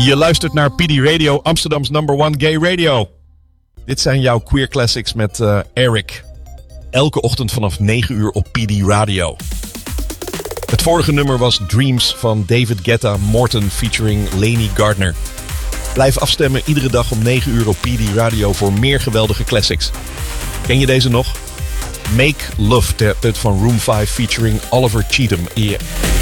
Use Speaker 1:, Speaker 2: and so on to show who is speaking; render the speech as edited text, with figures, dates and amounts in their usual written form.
Speaker 1: Je luistert naar PD Radio, Amsterdam's number one gay radio. Dit zijn jouw Queer Classics met Eric. Elke ochtend vanaf 9 uur op PD Radio. Het vorige nummer was Dreams van David Guetta Morton featuring Lainey Gardner. Blijf afstemmen iedere dag om 9 uur op PD Radio voor meer geweldige classics. Ken je deze nog? Make Love, de van Room 5 featuring Oliver Cheatham. Yeah.